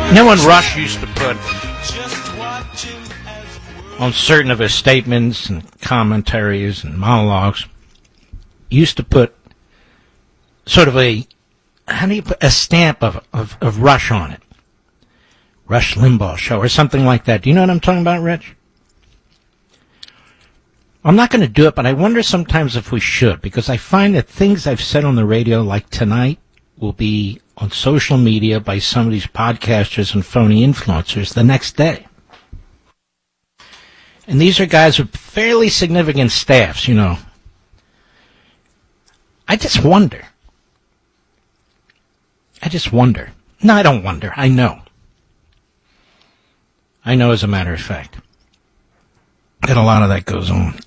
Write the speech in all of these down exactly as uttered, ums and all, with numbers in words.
You know when Rush used to put on certain of his statements and commentaries and monologues, he used to put sort of a, how do you put, a stamp of, of, of Rush on it. Rush Limbaugh Show or something like that. Do you know what I'm talking about, Rich? I'm not going to do it, but I wonder sometimes if we should, because I find that things I've said on the radio, like tonight, will be on social media by some of these podcasters and phony influencers the next day. And these are guys with fairly significant staffs, you know. I just wonder. I just wonder. No, I don't wonder. I know. I know as a matter of fact that a lot of that goes on.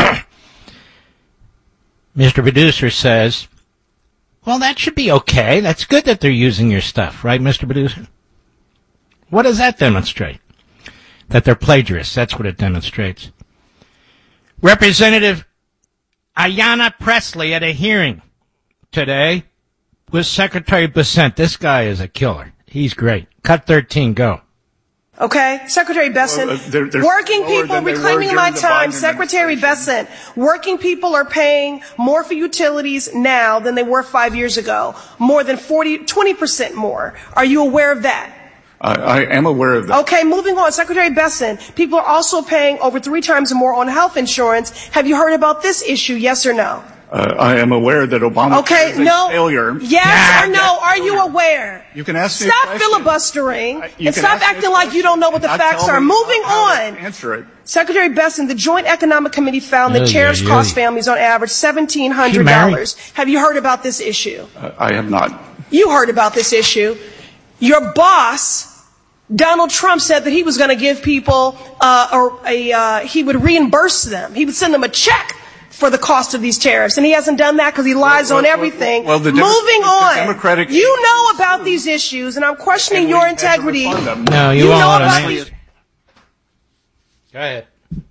Mister Producer says, well, that should be okay. That's good that they're using your stuff, right, Mister Producer? What does that demonstrate? That they're plagiarists. That's what it demonstrates. Representative Ayanna Pressley at a hearing today with Secretary Bessent. This guy is a killer. He's great. Cut thirteen, go. Okay, Secretary Bessent, well, uh, they're, they're working people reclaiming my time. Secretary Bessent, working people are paying more for utilities now than they were five years ago. More than forty, twenty percent more. Are you aware of that? I, I am aware of that. Okay, moving on. Secretary Bessent, people are also paying over three times more on health insurance. Have you heard about this issue, yes or no? Uh, I am aware that Obama okay, is a no. failure. Yes or no? Are you aware? You can ask me Stop a filibustering uh, and stop acting like you don't know what the facts are. Moving on. Answer it. Secretary Bessent, the Joint Economic Committee found that yeah, tariffs yeah, cost yeah. families on average seventeen hundred dollars. Have you heard about this issue? Uh, I have not. You heard about this issue. Your boss, Donald Trump, said that he was going to give people uh, or a uh, he would reimburse them. He would send them a check for the cost of these tariffs, and he hasn't done that because he lies well, on well, everything. Well, the Moving the on, Democratic you know about these issues, and I'm questioning and your integrity. No, you, you won't know let about him these. answer. Go ahead.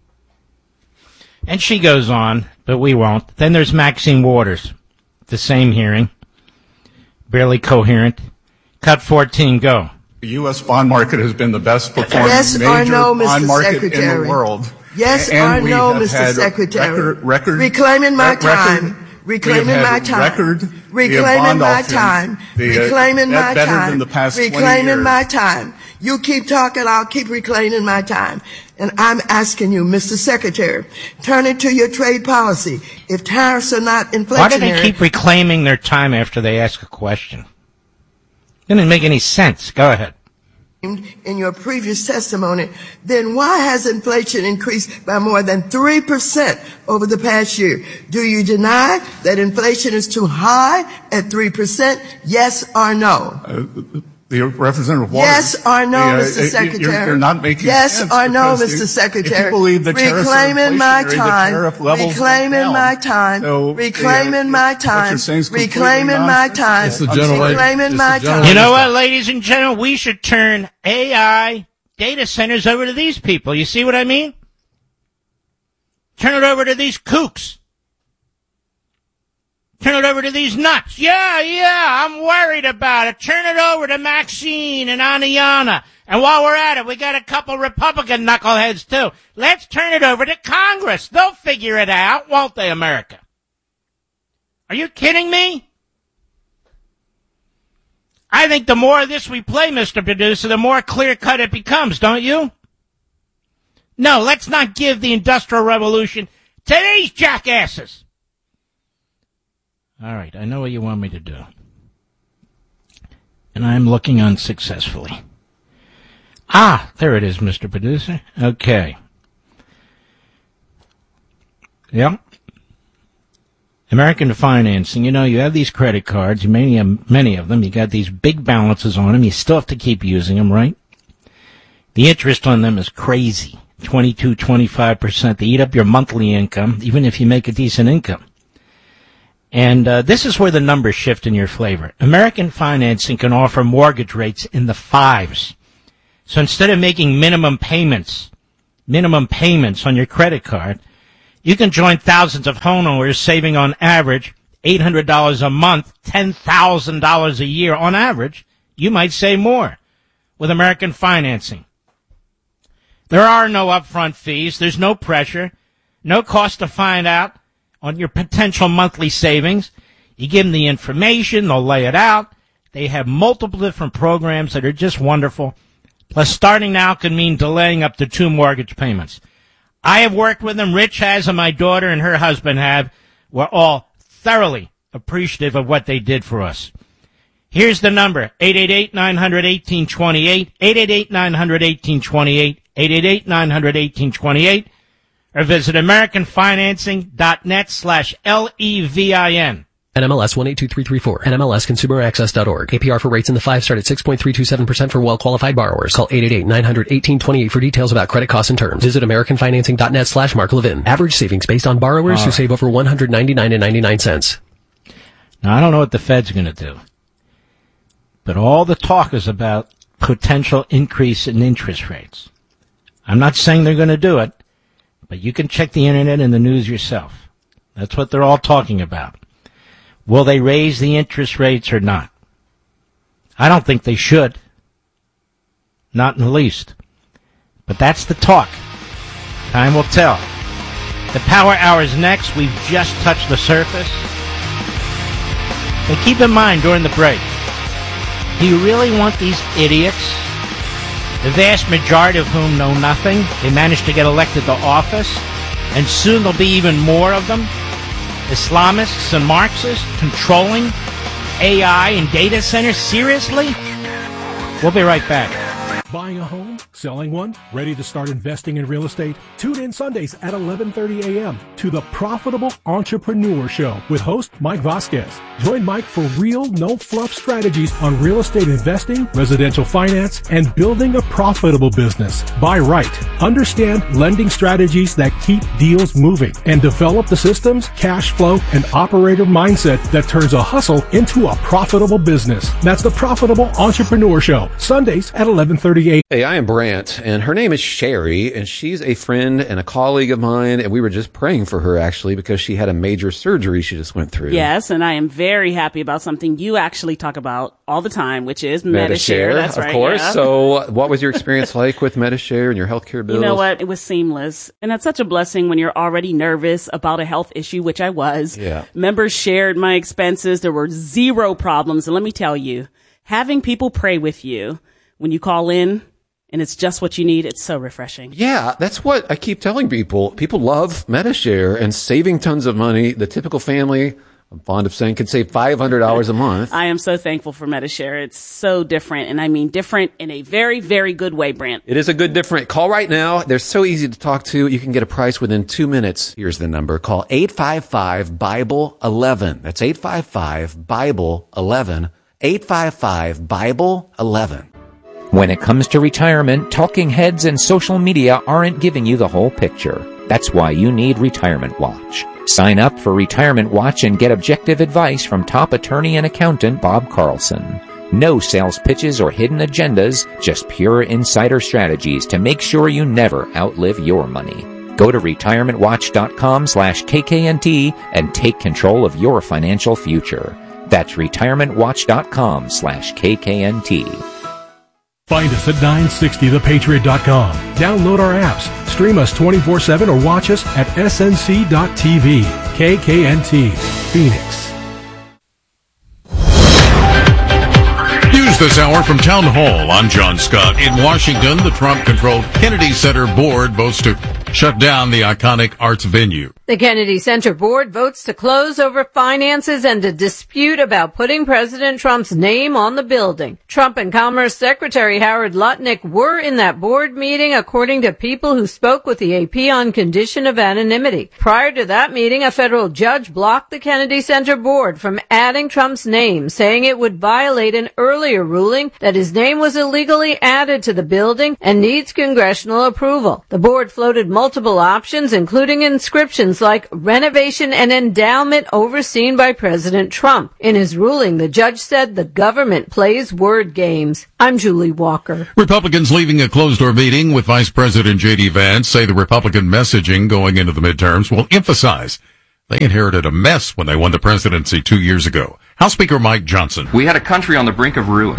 And she goes on, but we won't. Then there's Maxine Waters, the same hearing, barely coherent. Cut fourteen, go. The U S bond market has been the best performing yes major or no, bond Mister market Secretary. in the world. Yes and or we no, have Mister had Secretary. Record, record, reclaiming my record, time. Reclaiming my time. Record, reclaiming my time. The, uh, reclaiming my better time. Than the past reclaiming my time. You keep talking, I'll keep reclaiming my time. And I'm asking you, Mister Secretary, turn it to your trade policy. If tariffs are not inflationary. Why do they keep reclaiming their time after they ask a question? Didn't make any sense. Go ahead. In your previous testimony, then why has inflation increased by more than three percent over the past year? Do you deny that inflation is too high at three percent? Yes or no? Uh, the Representative Waters. Yes or no, the, uh, Mister Secretary? You're, you're not making yes sense. Yes or no, Mister You, Secretary? If you believe the tariffs reclaiming my time. Reclaiming my time. So, reclaiming uh, my time. Reclaiming my time. Reclaiming my time. You know what, ladies and gentlemen? We should turn A I data centers over to these people. You see what I mean? Turn it over to these kooks. Turn it over to these nuts. Yeah, yeah, I'm worried about it. Turn it over to Maxine and Ayanna. And while we're at it, we got a couple Republican knuckleheads, too. Let's turn it over to Congress. They'll figure it out, won't they, America? Are you kidding me? I think the more of this we play, Mister Producer, the more clear-cut it becomes, don't you? No, let's not give the Industrial Revolution to these jackasses. All right, I know what you want me to do. And I'm looking unsuccessfully. Ah, there it is, Mister Producer. Okay. Yep. American financing. You know, you have these credit cards, many, many of them. You got these big balances on them. You still have to keep using them, right? The interest on them is crazy. twenty-two, twenty-five percent. They eat up your monthly income, even if you make a decent income. And uh, this is where the numbers shift in your favor. American financing can offer mortgage rates in the fives. So instead of making minimum payments, minimum payments on your credit card, you can join thousands of homeowners saving on average eight hundred dollars a month, ten thousand dollars a year on average. You might save more. with American Financing. There are no upfront fees. There's no pressure. No cost to find out on your potential monthly savings. You give them the information. They'll lay it out. They have multiple different programs that are just wonderful. Plus, starting now can mean delaying up to two mortgage payments. I have worked with them. Rich has, and my daughter and her husband have. We're all thoroughly appreciative of what they did for us. Here's the number, eight eight eight, nine hundred, eighteen twenty-eight, eight eight eight, nine hundred, eighteen twenty-eight, eight eight eight, nine hundred, eighteen twenty-eight, or visit americanfinancing.net slash L-E-V-I-N. N M L S one eight two three three four, N M L S consumer access dot org. A P R for rates in the five start at six point three two seven percent for well-qualified borrowers. Call eight eight eight, nine hundred, eighteen twenty-eight for details about credit costs and terms. Visit americanfinancing.net slash Mark Levin. Average savings based on borrowers who save over one hundred ninety-nine dollars and ninety-nine cents. Now, I don't know what the Fed's going to do, but all the talk is about potential increase in interest rates. I'm not saying they're going to do it, but you can check the internet and the news yourself. That's what they're all talking about. Will they raise the interest rates or not? I don't think they should. Not in the least. But that's the talk. Time will tell. The Power Hour is next. We've just touched the surface. But keep in mind during the break, do you really want these idiots, the vast majority of whom know nothing, they managed to get elected to office, and soon there'll be even more of them, Islamists and Marxists controlling A I and data centers? Seriously? We'll be right back. Buying a home? Selling one? Ready to start investing in real estate? Tune in Sundays at eleven thirty a.m. to the Profitable Entrepreneur Show with host Mike Vasquez. Join Mike for real, no-fluff strategies on real estate investing, residential finance, and building a profitable business. Buy right. Understand lending strategies that keep deals moving and develop the systems, cash flow, and operator mindset that turns a hustle into a profitable business. That's the Profitable Entrepreneur Show, Sundays at eleven thirty a.m. Hey, I am Brant, and her name is Sherry, and she's a friend and a colleague of mine, and we were just praying for her, actually, because she had a major surgery she just went through. Yes, and I am very happy about something you actually talk about all the time, which is Medi-Share. That's of right, course. yeah. So what was your experience like with Medi-Share and your healthcare bills? You know what? It was seamless. And that's such a blessing when you're already nervous about a health issue, which I was. Yeah. Members shared my expenses. There were zero problems. And let me tell you, having people pray with you when you call in, and it's just what you need, it's so refreshing. Yeah, that's what I keep telling people. People love Medi-Share and saving tons of money. The typical family, I'm fond of saying, could save five hundred dollars a month. I am so thankful for Medi-Share. It's so different, and I mean different in a very, very good way, Brant. It is a good different. Call right now. They're so easy to talk to. You can get a price within two minutes. Here's the number. Call eight five five, Bible eleven. That's eight five five, Bible eleven. eight five five, Bible eleven. When it comes to retirement, talking heads and social media aren't giving you the whole picture. That's why you need Retirement Watch. Sign up for Retirement Watch and get objective advice from top attorney and accountant Bob Carlson. No sales pitches or hidden agendas, just pure insider strategies to make sure you never outlive your money. Go to retirementwatch.com slash KKNT and take control of your financial future. That's retirementwatch.com slash KKNT. Find us at nine sixty the patriot dot com. Download our apps, stream us twenty-four seven, or watch us at S N C dot T V. K K N T, Phoenix. News this hour from Town Hall. I'm John Scott. In Washington, the Trump-controlled Kennedy Center board votes to shut down the iconic arts venue. The Kennedy Center board votes to close over finances and a dispute about putting President Trump's name on the building. Trump and Commerce Secretary Howard Lutnick were in that board meeting, according to people who spoke with the A P on condition of anonymity. Prior to that meeting, a federal judge blocked the Kennedy Center board from adding Trump's name, saying it would violate an earlier ruling that his name was illegally added to the building and needs congressional approval. The board floated multiple options, including inscriptions like renovation and endowment overseen by President Trump. In his ruling, the judge said the government plays word games. I'm Julie Walker. Republicans leaving a closed-door meeting with Vice President J D Vance say the Republican messaging going into the midterms will emphasize they inherited a mess when they won the presidency two years ago. House Speaker Mike Johnson. We had a country on the brink of ruin.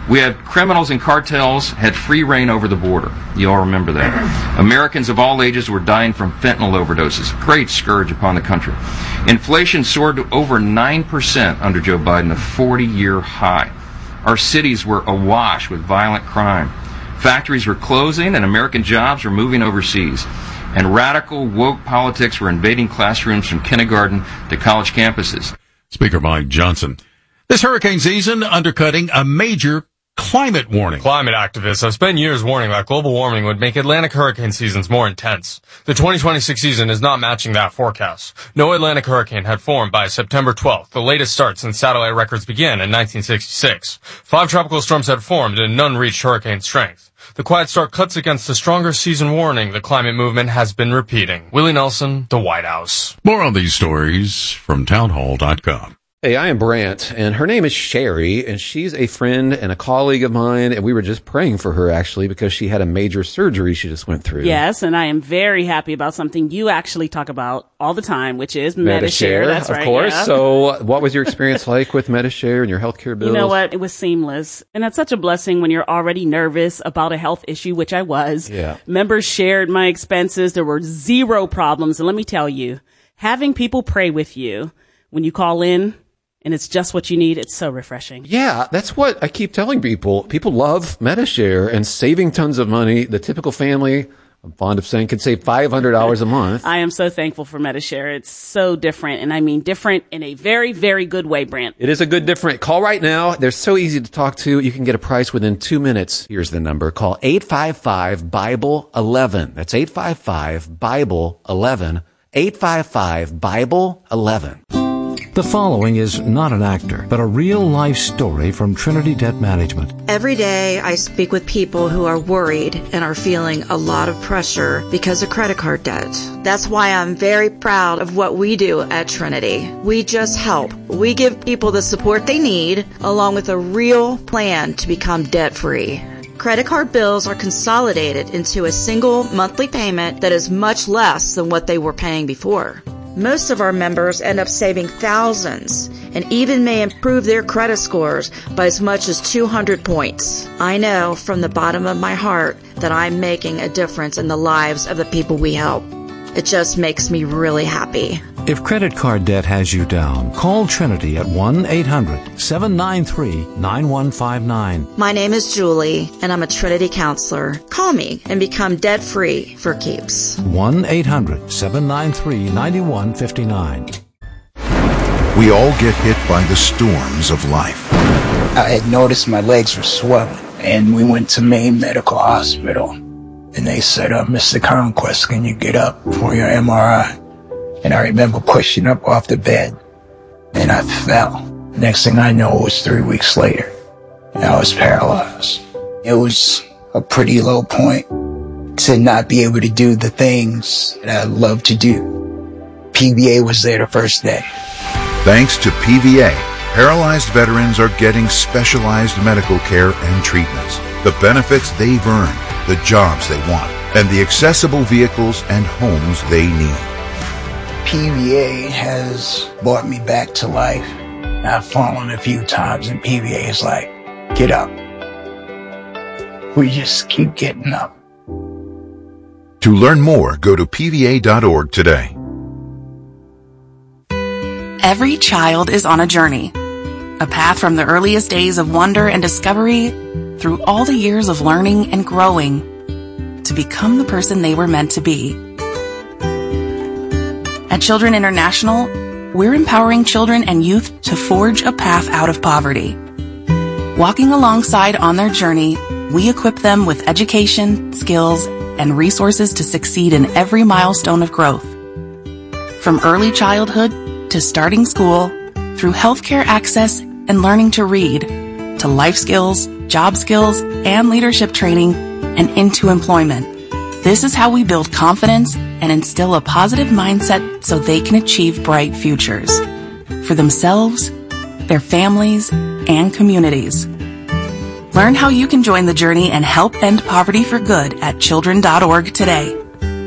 We had criminals and cartels had free reign over the border. You all remember that. Americans of all ages were dying from fentanyl overdoses, a great scourge upon the country. Inflation soared to over nine percent under Joe Biden, a forty-year high. Our cities were awash with violent crime. Factories were closing and American jobs were moving overseas. And radical, woke politics were invading classrooms from kindergarten to college campuses. Speaker Mike Johnson. This hurricane season undercutting a major climate warning. Climate activists have spent years warning that global warming would make Atlantic hurricane seasons more intense. The twenty twenty-six season is not matching that forecast. No Atlantic hurricane had formed by September twelfth, the latest start since satellite records began in nineteen sixty-six. Five tropical storms had formed and none reached hurricane strength. The quiet start cuts against the stronger season warning the climate movement has been repeating. Willie Nelson, The White House. More on these stories from townhall dot com. Hey, I am Brant, and her name is Sherry, and she's a friend and a colleague of mine, and we were just praying for her, actually, because she had a major surgery she just went through. Yes, and I am very happy about something you actually talk about all the time, which is Medi-Share. Medi-Share. That's of right, course. yeah. So what was your experience like with Medi-Share and your healthcare bills? You know what? It was seamless. And that's such a blessing when you're already nervous about a health issue, which I was. Yeah. Members shared my expenses. There were zero problems. And let me tell you, having people pray with you when you call in, and it's just what you need. It's so refreshing. Yeah, that's what I keep telling people. People love Medi-Share and saving tons of money. The typical family, I'm fond of saying, can save five hundred dollars a month. I am so thankful for Medi-Share. It's so different, and I mean different in a very, very good way, Brant. It is a good different. Call right now. They're so easy to talk to. You can get a price within two minutes. Here's the number. Call eight five five, Bible eleven. That's eight five five, Bible eleven. eight five five, Bible eleven. The following is not an actor, but a real-life story from Trinity Debt Management. Every day I speak with people who are worried and are feeling a lot of pressure because of credit card debt. That's why I'm very proud of what we do at Trinity. We just help. We give people the support they need, along with a real plan to become debt-free. Credit card bills are consolidated into a single monthly payment that is much less than what they were paying before. Most of our members end up saving thousands and even may improve their credit scores by as much as two hundred points. I know from the bottom of my heart that I'm making a difference in the lives of the people we help. It just makes me really happy. If credit card debt has you down, call Trinity at one eight hundred, seven nine three, nine one five nine. My name is Julie, and I'm a Trinity counselor. Call me and become debt-free for keeps. one eight hundred, seven nine three, nine one five nine. We all get hit by the storms of life. I had noticed my legs were swelling, and we went to Maine Medical Hospital. And they said, uh, Mister Conquest, can you get up for your M R I? And I remember pushing up off the bed, and I fell. Next thing I know, it was three weeks later, and I was paralyzed. It was a pretty low point to not be able to do the things that I love to do. P V A was there the first day. Thanks to P V A, paralyzed veterans are getting specialized medical care and treatments, the benefits they've earned, the jobs they want, and the accessible vehicles and homes they need. P V A has brought me back to life. I've fallen a few times, and P V A is like, get up. We just keep getting up. To learn more, go to P V A dot org today. Every child is on a journey, a path from the earliest days of wonder and discovery through all the years of learning and growing to become the person they were meant to be. At Children International, we're empowering children and youth to forge a path out of poverty. Walking alongside on their journey, we equip them with education, skills, and resources to succeed in every milestone of growth. From early childhood to starting school, through healthcare access and learning to read, to life skills, job skills, and leadership training, and into employment. This is how we build confidence and instill a positive mindset so they can achieve bright futures for themselves, their families, and communities. Learn how you can join the journey and help end poverty for good at children dot org today.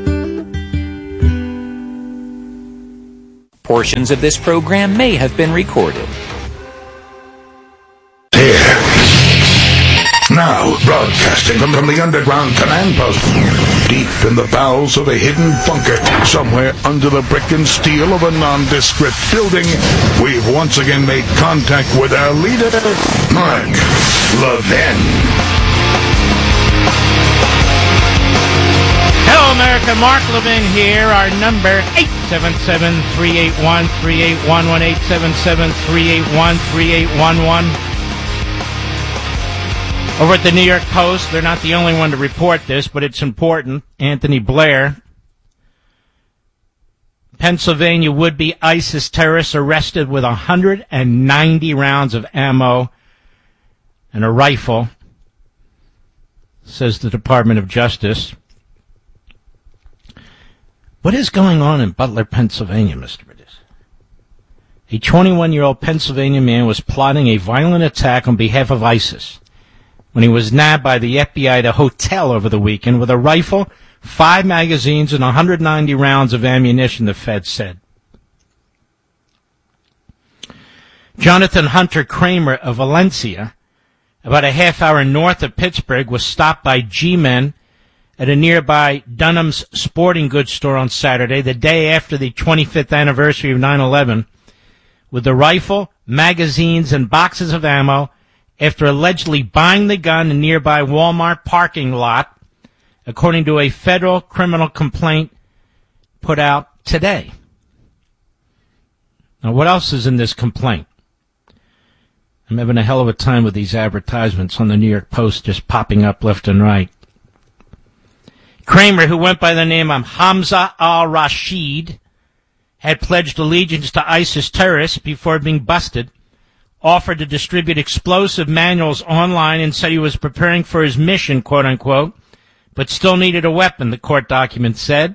Portions of this program may have been recorded. broadcasting from, from the underground command post, deep in the bowels of a hidden bunker, somewhere under the brick and steel of a nondescript building, we've once again made contact with our leader, Mark Levin. Hello, America. Mark Levin here. Our number, eight seven seven, three eight one, three eight one one, eight seven seven, three eight one, three eight one one. Over at the New York Post, they're not the only one to report this, but it's important. Anthony Blair, Pennsylvania would-be ISIS terrorists arrested with one hundred ninety rounds of ammo and a rifle, says the Department of Justice. What is going on in Butler, Pennsylvania, Mister Bridges? A twenty-one-year-old Pennsylvania man was plotting a violent attack on behalf of ISIS when he was nabbed by the F B I at a hotel over the weekend with a rifle, five magazines, and one hundred ninety rounds of ammunition, the Fed said. Jonathan Hunter Kramer of Valencia, about a half hour north of Pittsburgh, was stopped by G-men at a nearby Dunham's sporting goods store on Saturday, the day after the twenty-fifth anniversary of nine eleven, with the rifle, magazines, and boxes of ammo after allegedly buying the gun in a nearby Walmart parking lot, according to a federal criminal complaint put out today. Now, what else is in this complaint? I'm having a hell of a time with these advertisements on the New York Post just popping up left and right. Kramer, who went by the name of Hamza al-Rashid, had pledged allegiance to ISIS terrorists before being busted, offered to distribute explosive manuals online, and said he was preparing for his mission, quote-unquote, but still needed a weapon, the court document said.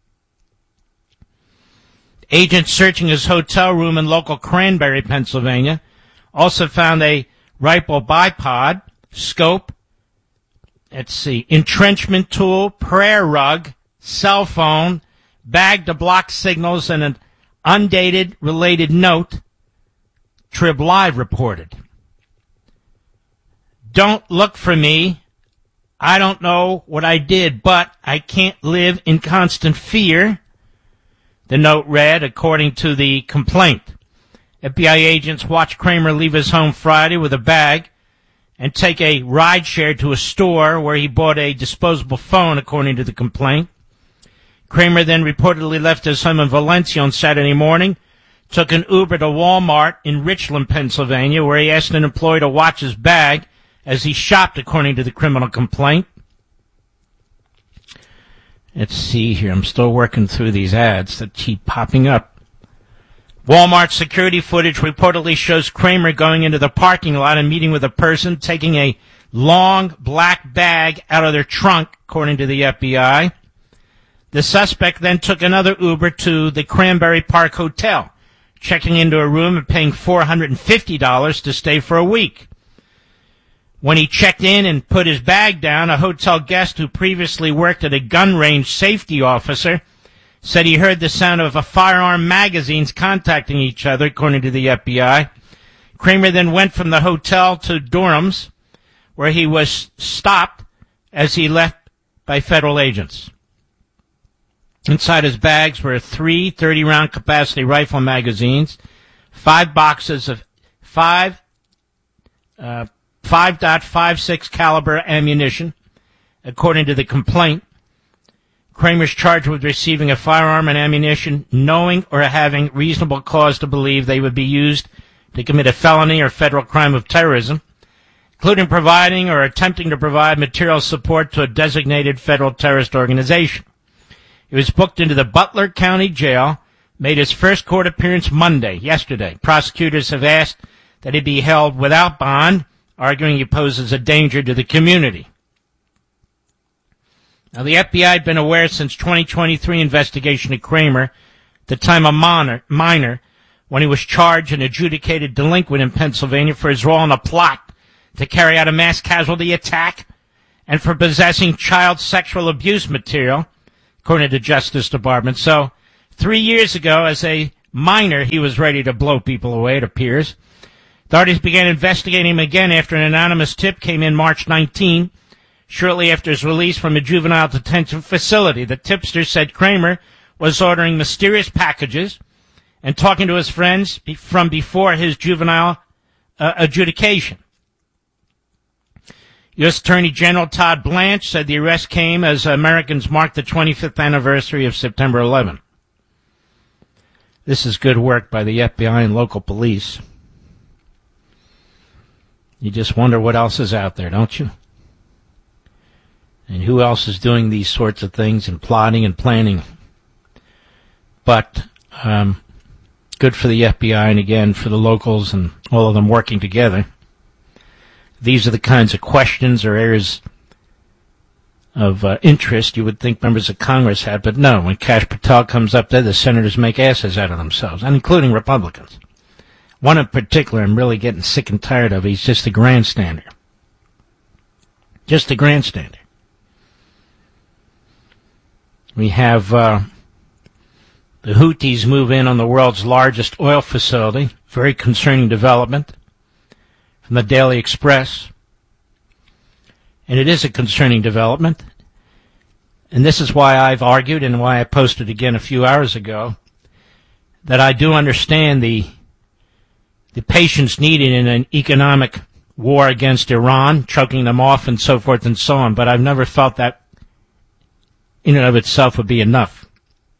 Agents searching his hotel room in local Cranberry, Pennsylvania, also found a rifle bipod, scope, let's see, entrenchment tool, prayer rug, cell phone, bag to block signals, and an undated related note, Trib Live reported. Don't look for me. I don't know what I did, but I can't live in constant fear, the note read, according to the complaint. F B I agents watched Kramer leave his home Friday with a bag and take a rideshare to a store where he bought a disposable phone, according to the complaint. Kramer then reportedly left his home in Valencia on Saturday morning, took an Uber to Walmart in Richland, Pennsylvania, where he asked an employee to watch his bag as he shopped, according to the criminal complaint. Let's see here. I'm still working through these ads that keep popping up. Walmart security footage reportedly shows Kramer going into the parking lot and meeting with a person, taking a long black bag out of their trunk, according to the F B I. The suspect then took another Uber to the Cranberry Park Hotel, checking into a room and paying four hundred fifty dollars to stay for a week. When he checked in and put his bag down, a hotel guest who previously worked at a gun range safety officer said he heard the sound of a firearm magazines contacting each other, according to the F B I. Kramer then went from the hotel to Durham's, where he was stopped as he left by federal agents. Inside his bags were three thirty-round capacity rifle magazines, five boxes of five uh, five point five six caliber ammunition, according to the complaint. Kramer's charged with receiving a firearm and ammunition, knowing or having reasonable cause to believe they would be used to commit a felony or federal crime of terrorism, including providing or attempting to provide material support to a designated federal terrorist organization. He was booked into the Butler County Jail, made his first court appearance Monday, yesterday. Prosecutors have asked that he be held without bond, arguing he poses a danger to the community. Now, the F B I had been aware since twenty twenty-three investigation of Kramer, the time a minor, minor, when he was charged and adjudicated delinquent in Pennsylvania for his role in a plot to carry out a mass casualty attack and for possessing child sexual abuse material, according to the Justice Department. So, three years ago, as a minor, he was ready to blow people away, it appears. Authorities began investigating him again after an anonymous tip came in March nineteenth, shortly after his release from a juvenile detention facility. The tipster said Kramer was ordering mysterious packages and talking to his friends be- from before his juvenile uh, adjudication. U S Attorney General Todd Blanche said the arrest came as Americans marked the twenty-fifth anniversary of September eleventh. This is good work by the F B I and local police. You just wonder what else is out there, don't you? And who else is doing these sorts of things and plotting and planning? But um, good for the F B I and, again, for the locals and all of them working together. These are the kinds of questions or areas of uh, interest you would think members of Congress had, but no, when Kash Patel comes up there, the senators make asses out of themselves, and including Republicans. One in particular I'm really getting sick and tired of. He's just a grandstander. Just a grandstander. We have uh, the Houthis move in on the world's largest oil facility. Very concerning development from the Daily Express. And it is a concerning development. And this is why I've argued and why I posted again a few hours ago that I do understand the the patience needed in an economic war against Iran, choking them off and so forth and so on, but I've never felt that in and of itself would be enough.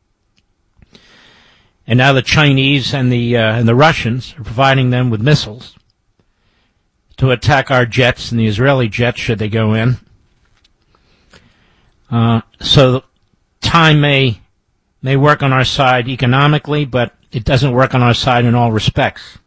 And now the Chinese and the uh, and the Russians are providing them with missiles to attack our jets and the Israeli jets should they go in. Uh, so time may may work on our side economically, but it doesn't work on our side in all respects.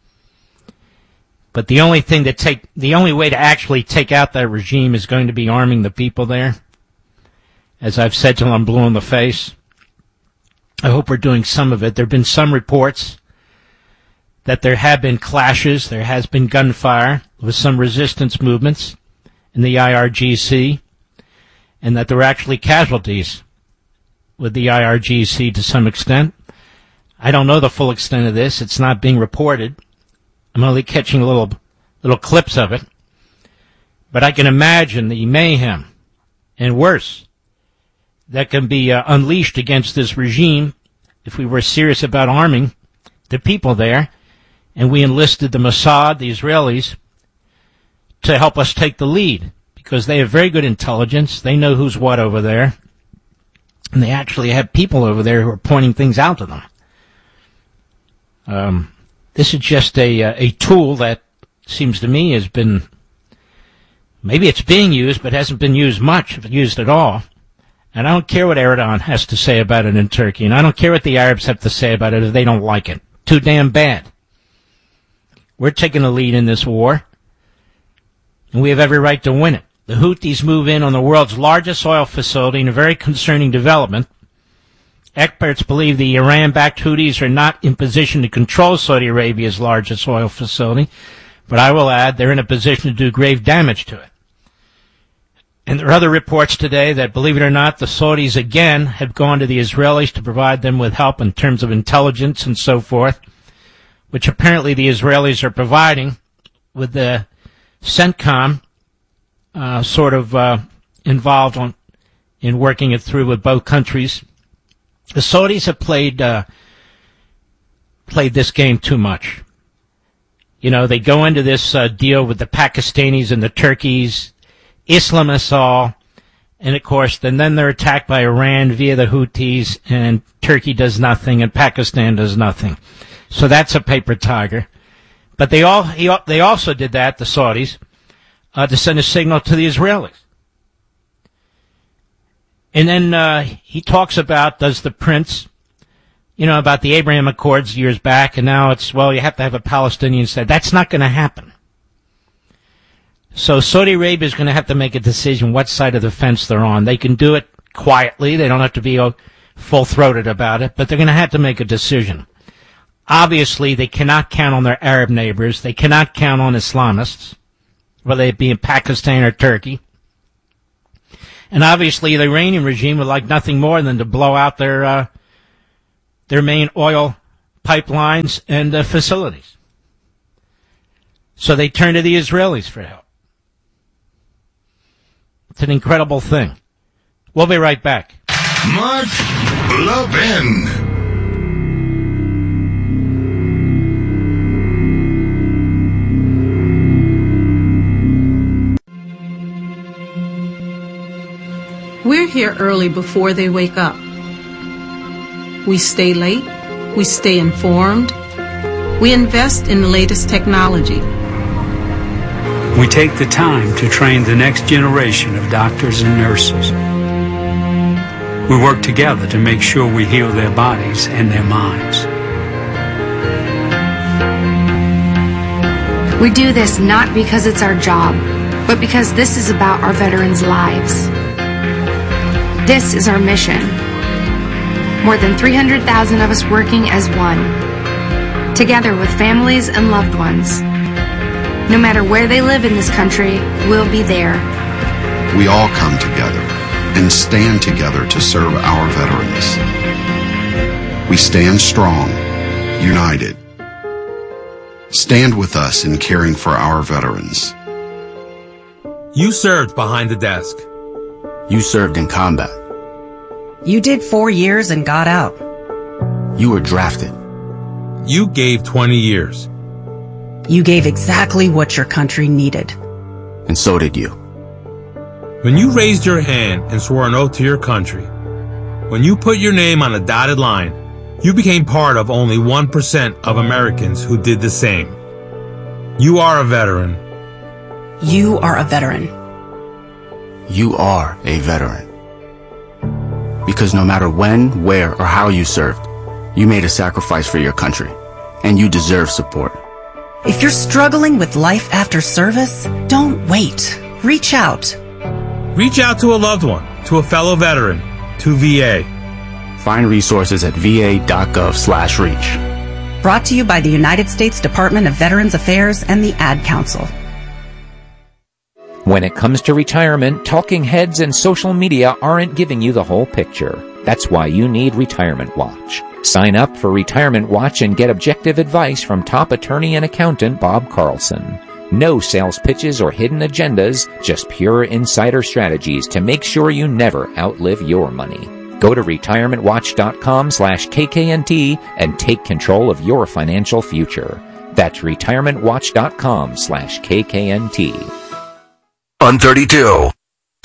But the only thing to take, the only way to actually take out that regime is going to be arming the people there. As I've said till I'm blue in the face. I hope we're doing some of it. There have been some reports that there have been clashes, there has been gunfire with some resistance movements in the I R G C, and that there were actually casualties with the I R G C to some extent. I don't know the full extent of this. It's not being reported. I'm only catching little little clips of it. But I can imagine the mayhem, and worse, that can be uh, unleashed against this regime if we were serious about arming the people there, and we enlisted the Mossad, the Israelis, to help us take the lead, because they have very good intelligence. They know who's what over there, and they actually have people over there who are pointing things out to them. Um, this is just a uh, a tool that seems to me has been, maybe it's being used, but hasn't been used much, if used at all. And I don't care what Erdogan has to say about it in Turkey, and I don't care what the Arabs have to say about it if they don't like it. Too damn bad. We're taking the lead in this war, and we have every right to win it. The Houthis move in on the world's largest oil facility in a very concerning development. Experts believe the Iran-backed Houthis are not in position to control Saudi Arabia's largest oil facility, but I will add they're in a position to do grave damage to it. And there are other reports today that, believe it or not, the Saudis again have gone to the Israelis to provide them with help in terms of intelligence and so forth, which apparently the Israelis are providing with the CENTCOM uh, sort of uh, involved on, in working it through with both countries. The Saudis have played uh, played this game too much. You know, they go into this uh, deal with the Pakistanis and the Turkeys, Islamists all, and of course, then, then they're attacked by Iran via the Houthis, and Turkey does nothing, and Pakistan does nothing. So that's a paper tiger. But they all he, they also did that, the Saudis, uh, to send a signal to the Israelis. And then uh, he talks about, does the prince, you know, about the Abraham Accords years back, and now it's, well, you have to have a Palestinian state. That's not going to happen. So Saudi Arabia is going to have to make a decision what side of the fence they're on. They can do it quietly. They don't have to be full-throated about it, but they're going to have to make a decision. Obviously, they cannot count on their Arab neighbors. They cannot count on Islamists, whether it be in Pakistan or Turkey. And obviously, the Iranian regime would like nothing more than to blow out their uh, their main oil pipelines and uh, facilities. So they turn to the Israelis for help. It's an incredible thing. We'll be right back. Mark Levin. We're here early before they wake up. We stay late. We stay informed. We invest in the latest technology. We take the time to train the next generation of doctors and nurses. We work together to make sure we heal their bodies and their minds. We do this not because it's our job, but because this is about our veterans' lives. This is our mission. More than three hundred thousand of us working as one, together with families and loved ones. No matter where they live in this country, we'll be there. We all come together and stand together to serve our veterans. We stand strong, united. Stand with us in caring for our veterans. You served behind the desk. You served in combat. You did four years and got out. You were drafted. You gave twenty years. You gave exactly what your country needed. And so did you. When you raised your hand and swore an oath to your country, when you put your name on a dotted line, you became part of only one percent of Americans who did the same. You are a veteran. You are a veteran. You are a veteran. Because no matter when, where, or how you served, you made a sacrifice for your country, and you deserve support. If you're struggling with life after service, don't wait. Reach out. Reach out to a loved one, to a fellow veteran, to V A. Find resources at va.gov slash reach. Brought to you by the United States Department of Veterans Affairs and the Ad Council. When it comes to retirement, talking heads and social media aren't giving you the whole picture. That's why you need Retirement Watch. Sign up for Retirement Watch and get objective advice from top attorney and accountant Bob Carlson. No sales pitches or hidden agendas, just pure insider strategies to make sure you never outlive your money. Go to retirementwatch.com slash KKNT and take control of your financial future. That's retirementwatch.com slash KKNT. On thirty-two.